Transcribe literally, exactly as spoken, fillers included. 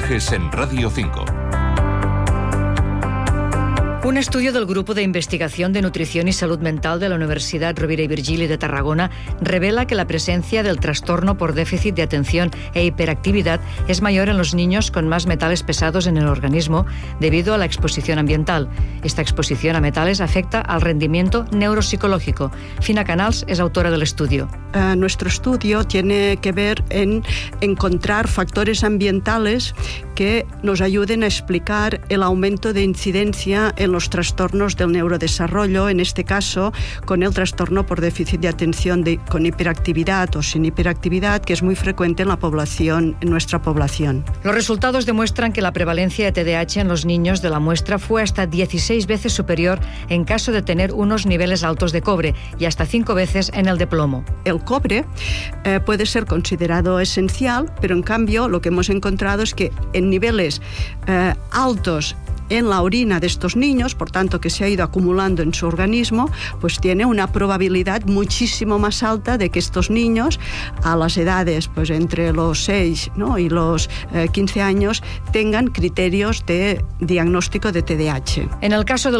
Viajes en Radio cinco. Un estudio del Grupo de Investigación de Nutrición y Salud Mental de la Universidad Rovira i Virgili de Tarragona revela que la presencia del trastorno por déficit de atención e hiperactividad es mayor en los niños con más metales pesados en el organismo debido a la exposición ambiental. Esta exposición a metales afecta al rendimiento neuropsicológico. Fina Canals es autora del estudio. Uh, nuestro estudio tiene que ver en encontrar factores ambientales que nos ayuden a explicar el aumento de incidencia en los trastornos del neurodesarrollo, en este caso con el trastorno por déficit de atención de, con hiperactividad o sin hiperactividad, que es muy frecuente en la población, en nuestra población. Los resultados demuestran que la prevalencia de T D A H en los niños de la muestra fue hasta dieciséis veces superior en caso de tener unos niveles altos de cobre y hasta cinco veces en el de plomo. El cobre eh, puede ser considerado esencial, pero en cambio lo que hemos encontrado es que en niveles eh, altos en la orina de estos niños, por tanto que se ha ido acumulando en su organismo, pues tiene una probabilidad muchísimo más alta de que estos niños a las edades pues entre los seis, ¿no? y los eh, quince años tengan criterios de diagnóstico de T D A H. En el caso del